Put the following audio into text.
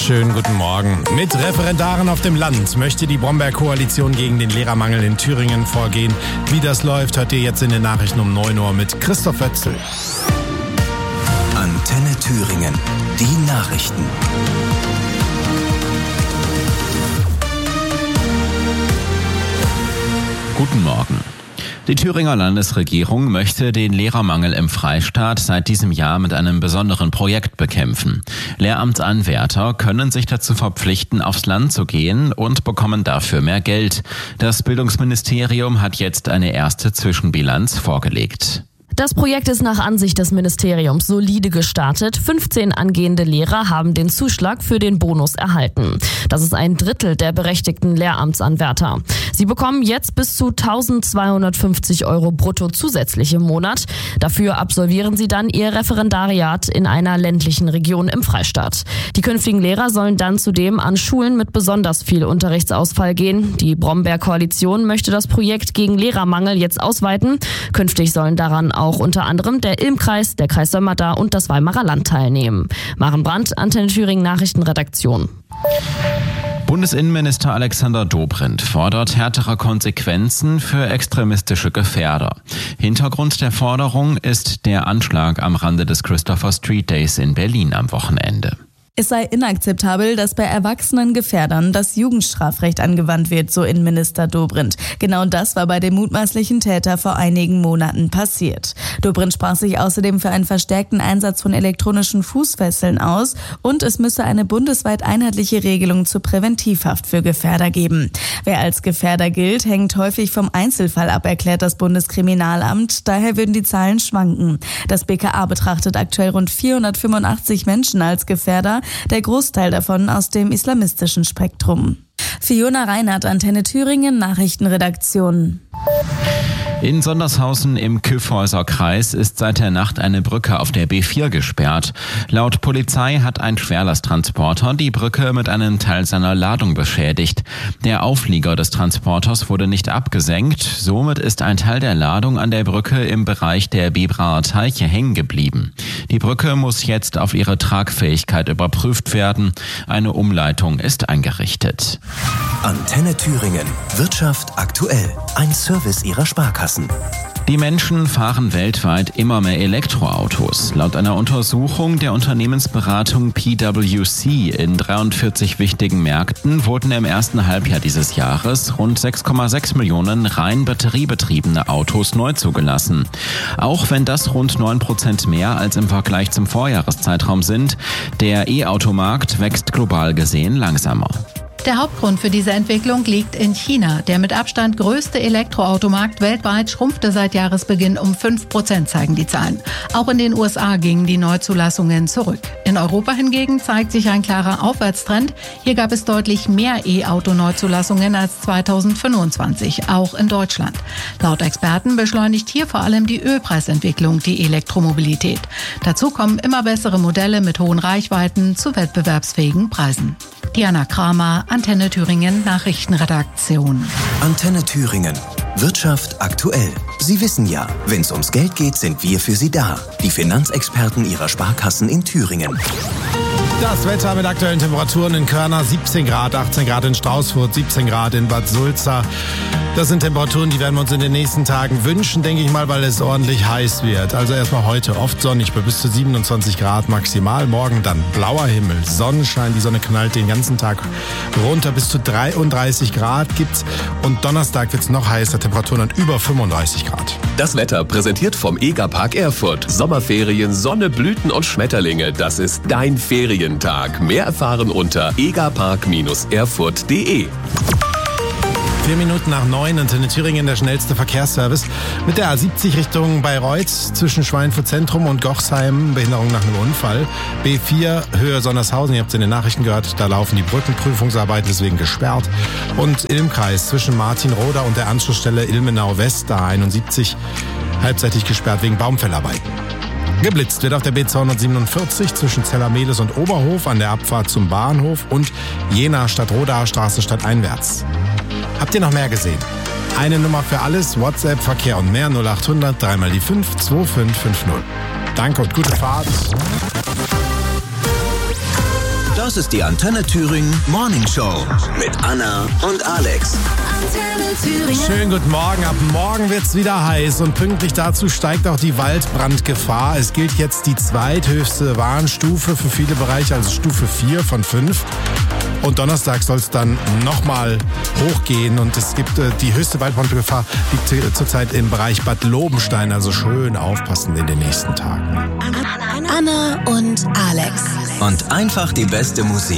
Schönen guten Morgen. Mit Referendaren auf dem Land möchte die Bromberg-Koalition gegen den Lehrermangel in Thüringen vorgehen. Wie das läuft, hört ihr jetzt in den Nachrichten um 9 Uhr mit Christoph Wötzel. Antenne Thüringen. Die Nachrichten. Guten Morgen. Die Thüringer Landesregierung möchte den Lehrermangel im Freistaat seit diesem Jahr mit einem besonderen Projekt bekämpfen. Lehramtsanwärter können sich dazu verpflichten, aufs Land zu gehen und bekommen dafür mehr Geld. Das Bildungsministerium hat jetzt eine erste Zwischenbilanz vorgelegt. Das Projekt ist nach Ansicht des Ministeriums solide gestartet. 15 angehende Lehrer haben den Zuschlag für den Bonus erhalten. Das ist ein Drittel der berechtigten Lehramtsanwärter. Sie bekommen jetzt bis zu 1.250 € brutto zusätzlich im Monat. Dafür absolvieren sie dann ihr Referendariat in einer ländlichen Region im Freistaat. Die künftigen Lehrer sollen dann zudem an Schulen mit besonders viel Unterrichtsausfall gehen. Die Bromberg-Koalition möchte das Projekt gegen Lehrermangel jetzt ausweiten. Künftig sollen daran auch unter anderem der Ilm-Kreis, der Kreis Sömmerda und das Weimarer Land teilnehmen. Maren Brandt, Antenne Thüringen Nachrichtenredaktion. Bundesinnenminister Alexander Dobrindt fordert härtere Konsequenzen für extremistische Gefährder. Hintergrund der Forderung ist der Anschlag am Rande des Christopher Street Days in Berlin am Wochenende. Es sei inakzeptabel, dass bei erwachsenen Gefährdern das Jugendstrafrecht angewandt wird, so Innenminister Dobrindt. Genau das war bei dem mutmaßlichen Täter vor einigen Monaten passiert. Dobrindt sprach sich außerdem für einen verstärkten Einsatz von elektronischen Fußfesseln aus und es müsse eine bundesweit einheitliche Regelung zur Präventivhaft für Gefährder geben. Wer als Gefährder gilt, hängt häufig vom Einzelfall ab, erklärt das Bundeskriminalamt. Daher würden die Zahlen schwanken. Das BKA betrachtet aktuell rund 485 Menschen als Gefährder, der Großteil davon aus dem islamistischen Spektrum. Fiona Reinhardt, Antenne Thüringen, Nachrichtenredaktion. In Sondershausen im Kyffhäuser Kreis ist seit der Nacht eine Brücke auf der B4 gesperrt. Laut Polizei hat ein Schwerlasttransporter die Brücke mit einem Teil seiner Ladung beschädigt. Der Auflieger des Transporters wurde nicht abgesenkt. Somit ist ein Teil der Ladung an der Brücke im Bereich der Bibraer Teiche hängen geblieben. Die Brücke muss jetzt auf ihre Tragfähigkeit überprüft werden. Eine Umleitung ist eingerichtet. Antenne Thüringen. Wirtschaft aktuell. Ein Service Ihrer Sparkassen. Die Menschen fahren weltweit immer mehr Elektroautos. Laut einer Untersuchung der Unternehmensberatung PwC in 43 wichtigen Märkten wurden im ersten Halbjahr dieses Jahres rund 6,6 Millionen rein batteriebetriebene Autos neu zugelassen. Auch wenn das rund 9% mehr als im Vergleich zum Vorjahreszeitraum sind, der E-Automarkt wächst global gesehen langsamer. Der Hauptgrund für diese Entwicklung liegt in China. Der mit Abstand größte Elektroautomarkt weltweit schrumpfte seit Jahresbeginn um 5%, zeigen die Zahlen. Auch in den USA gingen die Neuzulassungen zurück. In Europa hingegen zeigt sich ein klarer Aufwärtstrend. Hier gab es deutlich mehr E-Auto-Neuzulassungen als 2025, auch in Deutschland. Laut Experten beschleunigt hier vor allem die Ölpreisentwicklung die Elektromobilität. Dazu kommen immer bessere Modelle mit hohen Reichweiten zu wettbewerbsfähigen Preisen. Diana Kramer, Antenne Thüringen Nachrichtenredaktion. Antenne Thüringen. Wirtschaft aktuell. Sie wissen ja, wenn es ums Geld geht, sind wir für Sie da. Die Finanzexperten Ihrer Sparkassen in Thüringen. Das Wetter mit aktuellen Temperaturen in Körner 17 Grad, 18 Grad in Straußfurt, 17 Grad in Bad Sulza. Das sind Temperaturen, die werden wir uns in den nächsten Tagen wünschen, denke ich mal, weil es ordentlich heiß wird. Also erstmal heute oft sonnig bei bis zu 27 Grad maximal. Morgen dann blauer Himmel, Sonnenschein, die Sonne knallt den ganzen Tag runter. Bis zu 33 Grad gibt's. Und Donnerstag wird's noch heißer, Temperaturen dann über 35 Grad. Das Wetter präsentiert vom EGA-Park Erfurt. Sommerferien, Sonne, Blüten und Schmetterlinge. Das ist dein Ferientag. Mehr erfahren unter egapark-erfurt.de. 4 Minuten nach 9, Antenne Thüringen, der schnellste Verkehrsservice. Mit der A70 Richtung Bayreuth zwischen Schweinfurt Zentrum und Gochsheim, Behinderung nach einem Unfall. B4 Höhe Sondershausen, ihr habt es in den Nachrichten gehört, da laufen die Brückenprüfungsarbeiten, deswegen gesperrt. Und Ilm-Kreis zwischen Martinroda und der Anschlussstelle Ilmenau West, da 71, halbseitig gesperrt wegen Baumfellarbeiten. Geblitzt wird auf der B247 zwischen Zellermehlis und Oberhof an der Abfahrt zum Bahnhof und Jena Stadtrodaer Straße stadteinwärts. Habt ihr noch mehr gesehen? Eine Nummer für alles, WhatsApp, Verkehr und mehr 0800 3 mal die 5 2550. Danke und gute Fahrt. Das ist die Antenne Thüringen Morning Show mit Anna und Alex. Antenne Thüringen. Schönen guten Morgen. Ab morgen wird's wieder heiß und pünktlich dazu steigt auch die Waldbrandgefahr. Es gilt jetzt die zweithöchste Warnstufe für viele Bereiche, also Stufe 4 von 5. Und Donnerstag soll es dann nochmal hochgehen und es gibt die höchste Waldbrandgefahr liegt zurzeit im Bereich Bad Lobenstein, also schön aufpassen in den nächsten Tagen. Anna und Alex. Und einfach die beste Musik.